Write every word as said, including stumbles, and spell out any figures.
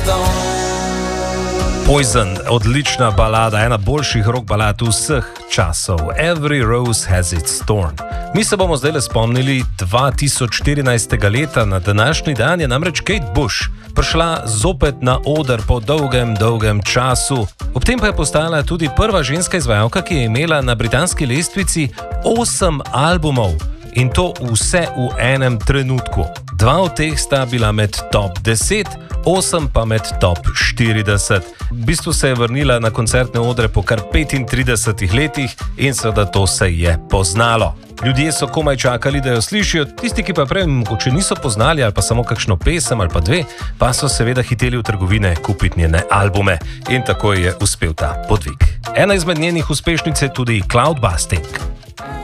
Poison, odlična balada, ena boljših rock balad vseh časov. Every rose has its thorn. Mi se bomo zdaj le spomnili dva tisoč štirinajstega leta, na današnji dan je namreč Kate Bush prišla zopet na oder po dolgem, dolgem času. Ob tem pa je postala tudi prva ženska izvajalka, ki je imela na britanski lestvici osem albumov. In to vse v enem trenutku. Dva od teh sta bila med top deset, osem pa med top štirideset. V bistvu se je vrnila na koncertne odre po kar petintridesetih letih in seveda to se je poznalo. Ljudje so komaj čakali, da jo slišijo, tisti, ki pa prej mogoče niso poznali ali pa samo kakšno pesem ali pa dve, pa so seveda hiteli v trgovine kupiti njene albume in tako je uspel ta podvig. Ena izmed njenih uspešnic je tudi Cloudbusting.